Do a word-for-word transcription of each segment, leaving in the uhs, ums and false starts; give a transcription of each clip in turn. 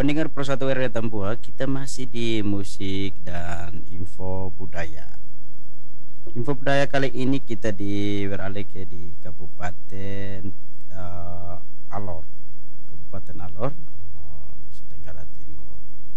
Pendengar Pro satu R R Tambua, kita masih di musik dan info budaya. Info budaya kali ini kita di beralih ke di Kabupaten eh, Alor, Kabupaten Alor, eh, Nusa Tenggara Timur.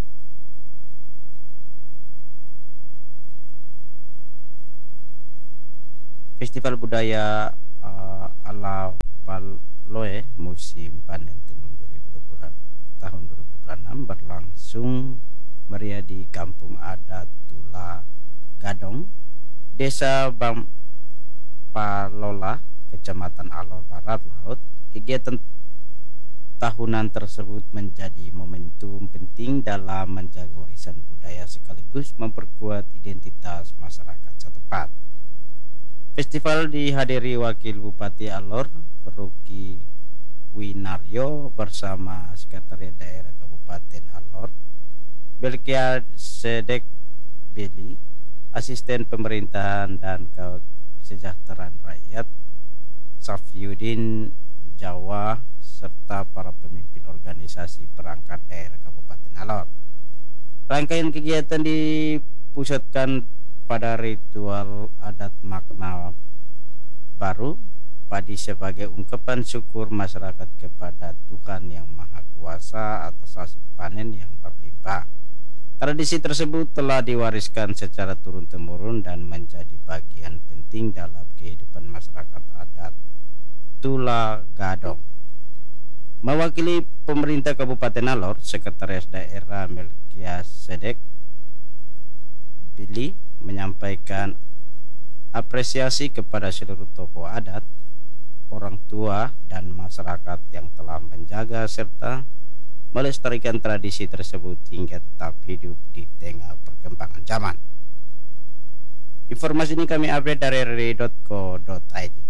Festival budaya eh, ala Baloe musim panen tenun dua ribu dua puluh tahun dua ribu dua puluh enam berlangsung meriah di Kampung Adat Tula Gadong, Desa Bampalola, Kecamatan Alor Barat Laut. Kegiatan tahunan tersebut menjadi momentum penting dalam menjaga warisan budaya sekaligus memperkuat identitas masyarakat setempat. Festival dihadiri Wakil Bupati Alor, Ruki Winaryo bersama Sekretariat Daerah Kabupaten Alor, Belkia Sedek Beli, Asisten Pemerintahan dan Kesejahteraan Rakyat, Safiuddin Jawa, serta para pemimpin organisasi perangkat daerah Kabupaten Alor. Rangkaian kegiatan dipusatkan pada ritual adat makna baru padi sebagai ungkapan syukur masyarakat kepada Tuhan Yang Maha Kuasa atas hasil panen yang berlimpah. Tradisi tersebut telah diwariskan secara turun-temurun dan menjadi bagian penting dalam kehidupan masyarakat adat Tula Gadong. Mewakili pemerintah Kabupaten Alor, Sekretaris Daerah Melkia Sedek Billy menyampaikan apresiasi kepada seluruh tokoh adat, orang tua, dan masyarakat yang telah menjaga serta melestarikan tradisi tersebut hingga tetap hidup di tengah perkembangan zaman. Informasi ini kami update dari r r i titik co titik i d.